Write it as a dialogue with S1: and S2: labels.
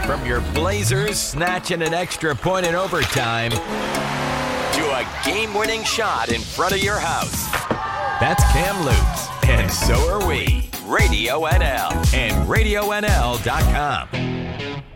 S1: From your Blazers snatching an extra point in overtime to a game-winning shot in front of your house. That's Cam Lutz, and so are we. Radio NL and RadioNL.com.